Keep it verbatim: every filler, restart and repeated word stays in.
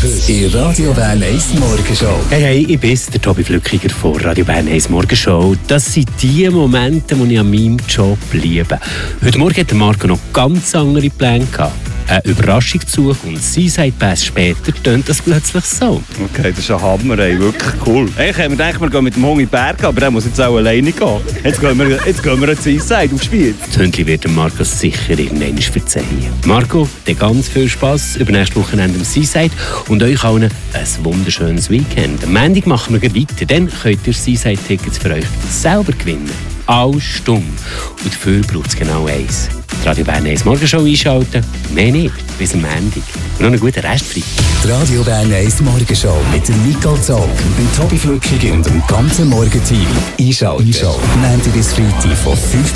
in Radio Bern eins Morgenshow. Hey, hey, ich bin der Tobi Flückiger von Radio Bern eins Morgenshow. Das sind die Momente, die ich an meinem Job liebe. Heute Morgen hatte Marco noch ganz andere Pläne gehabt. Ein Überraschungsbesuch und Seaside Pass später tönt das plötzlich so. Okay, das ist ein Hammer, ey. Wirklich cool. Eigentlich haben wir gedacht, wir gehen mit dem Hund in die Berge, aber der muss jetzt auch alleine gehen. Jetzt gehen wir, jetzt gehen wir an Seaside aufs Spiel. Das Hündchen wird Marco sicher irgendwann verzeihen. Marco, dir ganz viel Spass über nächstes Wochenende im Seaside und euch allen ein wunderschönes Weekend. Am Montag machen wir weiter, dann könnt ihr Seaside-Tickets für euch selber gewinnen. Alles stumm. Und dafür braucht es genau eins. Die Radio Bern eins Morgenshow einschalten, mehr nicht, bis am Montag. Und noch einen guten Restfrei. Die Radio Bern eins Morgenshow mit dem Nicole Zog, dem Tobi Flückiger und dem ganzen Morgenteam. Einschalten. Einschalten. Montag bis Freitag von fünf